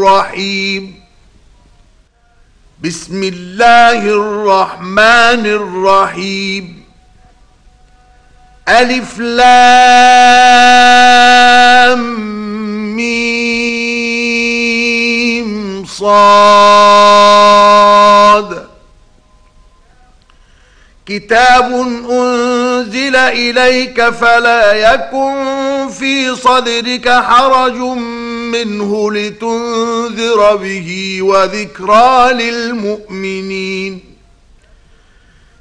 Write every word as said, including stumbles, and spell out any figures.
الرحيم. بسم الله الرحمن الرحيم. ألف لام ميم صاد. كتاب أنزل إليك فلا يكن في صدرك حرج منه لتنذر به وذكرى للمؤمنين.